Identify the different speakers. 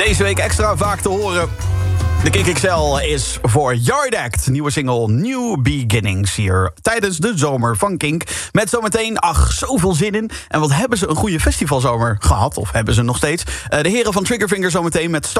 Speaker 1: Deze week extra vaak te horen. De Kik XL is voor Yard Act. Nieuwe single New Beginnings hier tijdens de zomer van Kink. Met zometeen, zoveel zin in. En wat hebben ze een goede festivalzomer gehad, of hebben ze nog steeds. De heren van Triggerfinger zometeen met